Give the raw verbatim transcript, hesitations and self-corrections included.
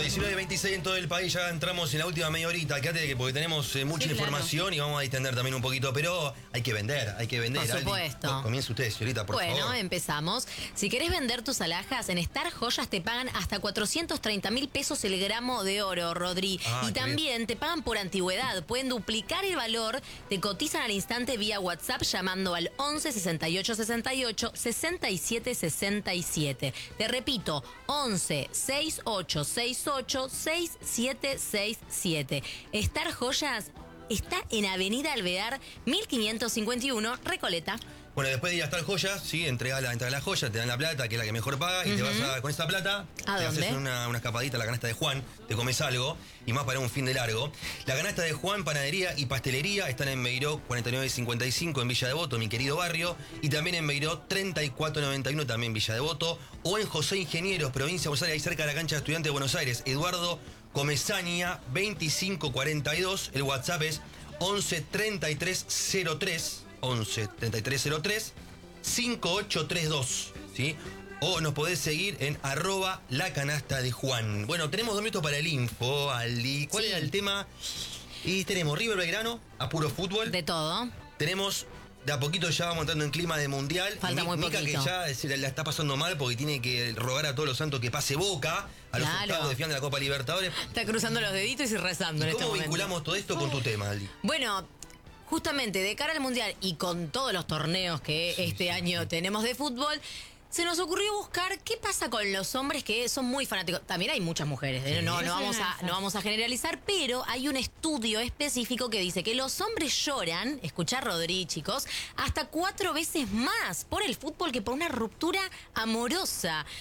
diecinueve veintiséis en todo el país, ya entramos en la última media horita. Quédate porque tenemos eh, mucha Sí, claro. información y vamos a distender también un poquito, pero hay que vender, hay que vender. Por Aldi. supuesto. No, comience usted, señorita, por bueno, favor. empezamos. Si querés vender tus alhajas, en Star Joyas te pagan hasta cuatrocientos treinta mil pesos el gramo de oro, Rodri. Ah, y qué también bien. te pagan por antigüedad. Pueden duplicar el valor, te cotizan al instante vía WhatsApp llamando al once sesenta y ocho sesenta y ocho sesenta y siete sesenta y siete. Te repito, once sesenta y ocho sesenta y ocho sesenta y siete sesenta y siete. Star Joyas está en Avenida Alvear, mil quinientos cincuenta y uno, Recoleta. Bueno, después de ir a Star Joyas, sí, entrega la, entrega la joya, te dan la plata, que es la que mejor paga, y te vas a, con esa plata, ¿A te dónde? haces una, una escapadita a la canasta de Juan, te comes algo, y más para un fin de largo. La canasta de Juan, panadería y pastelería, están en Meiró cuarenta y nueve cincuenta y cinco en Villa Devoto, mi querido barrio, y también en Meiró treinta y cuatro noventa y uno, también Villa Devoto, o en José Ingenieros, provincia de Buenos Aires, ahí cerca de la cancha de Estudiantes de Buenos Aires, Eduardo Comesaña veinticinco cuarenta y dos, el WhatsApp es once treinta y tres cero tres, once treinta y tres cero tres, cinco ocho tres dos, ¿sí? O nos podés seguir en arroba la canasta de Juan. Bueno, tenemos dos minutos para el info, Aldi. ¿Cuál Sí. era el tema? Y tenemos River Belgrano, a puro fútbol. De todo. Tenemos, de a poquito ya vamos entrando en clima de mundial. Falta Y muy Mica poquito. que ya se la, la está pasando mal porque tiene que rogar a todos los santos que pase Boca a los Claro. octavos de final de la Copa Libertadores. Está cruzando los deditos y rezando ¿Y en este cómo momento. vinculamos todo esto con tu tema, Aldi? Bueno, justamente de cara al Mundial y con todos los torneos que Sí, este sí, año sí. tenemos de fútbol, se nos ocurrió buscar qué pasa con los hombres que son muy fanáticos. También hay muchas mujeres, ¿eh? Sí. no, Yo no, soy vamos una de a, esas. no vamos a generalizar, pero hay un estudio específico que dice que los hombres lloran, escuchá Rodri, chicos, hasta cuatro veces más por el fútbol que por una ruptura amorosa.